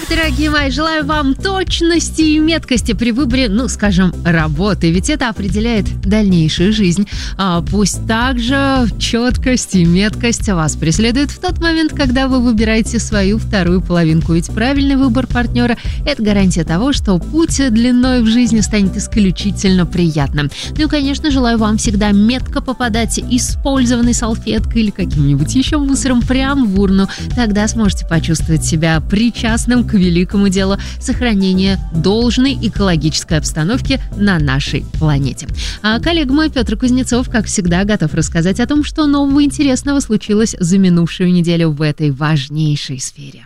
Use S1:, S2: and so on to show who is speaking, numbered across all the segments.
S1: Ох, дорогие мои, желаю вам точности и меткости при выборе, работы, ведь это определяет дальнейшую жизнь. Пусть также четкость и меткость вас преследует в тот момент, когда вы выбираете свою вторую половинку, ведь правильный выбор партнера – это гарантия того, что путь длиной в жизни станет исключительно приятным. Ну и, конечно, желаю вам всегда метко попадать использованной салфеткой или каким-нибудь еще мусором прямо в урну. Тогда сможете почувствовать себя причастным к великому делу сохранения должной экологической обстановки на нашей планете. А коллега мой Петр Кузнецов, как всегда, готов рассказать о том, что нового интересного случилось за минувшую неделю в этой важнейшей сфере.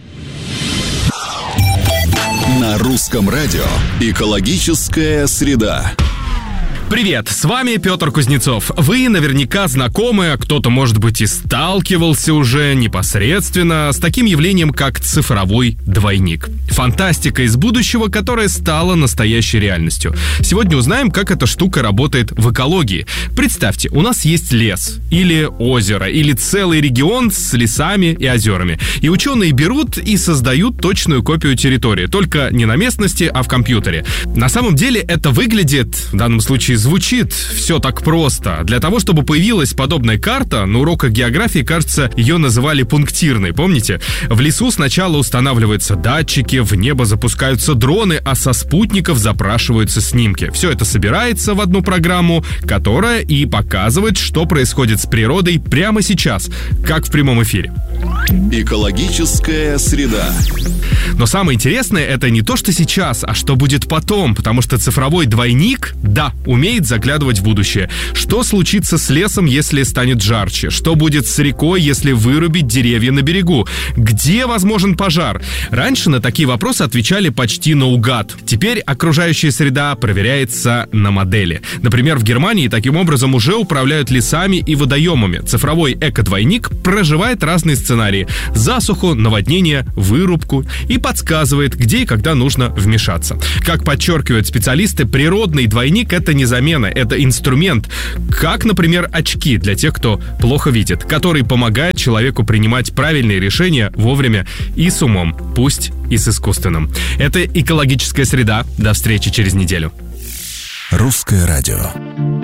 S2: На русском радио «Экологическая среда».
S3: Привет, с вами Петр Кузнецов. Вы наверняка знакомы, а кто-то, может быть, и сталкивался уже непосредственно с таким явлением, как цифровой двойник. Фантастика из будущего, которая стала настоящей реальностью. Сегодня узнаем, как эта штука работает в экологии. Представьте, у нас есть лес, или озеро, или целый регион с лесами и озерами. И ученые берут и создают точную копию территории, только не на местности, а в компьютере. На самом деле это выглядит, в данном случае звучит все так просто. Для того, чтобы появилась подобная карта, на уроках географии, кажется, ее называли пунктирной, помните? В лесу сначала устанавливаются датчики, в небо запускаются дроны, а со спутников запрашиваются снимки. Все это собирается в одну программу, которая и показывает, что происходит с природой прямо сейчас, как в прямом эфире.
S2: Экологическая среда.
S3: Но самое интересное — это не то, что сейчас, а что будет потом, потому что цифровой двойник, да, умеет заглядывать в будущее. Что случится с лесом, если станет жарче? Что будет с рекой, если вырубить деревья на берегу? Где возможен пожар? Раньше на такие вопросы отвечали почти наугад. Теперь окружающая среда проверяется на модели. Например, в Германии таким образом уже управляют лесами и водоемами. Цифровой экодвойник проживает разные сценарии: засуху, наводнение, вырубку, и подсказывает, где и когда нужно вмешаться. Как подчеркивают специалисты, природный двойник — это не замена, это инструмент, как, например, очки для тех, кто плохо видит, который помогает человеку принимать правильные решения вовремя и с умом, пусть и с искусственным. Это «Экологическая среда». До встречи через неделю.
S2: Русское радио.